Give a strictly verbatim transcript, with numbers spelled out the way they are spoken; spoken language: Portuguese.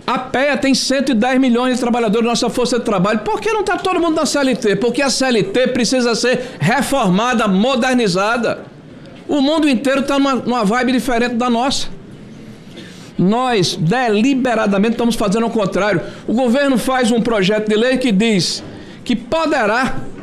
A P E A tem cento e dez milhões de trabalhadores, nossa força de trabalho. Por que não está todo mundo na C L T? Porque a C L T precisa ser reformada, modernizada. O mundo inteiro está numa, numa vibe diferente da nossa. Nós, deliberadamente, estamos fazendo o contrário. O governo faz um projeto de lei que diz que poderá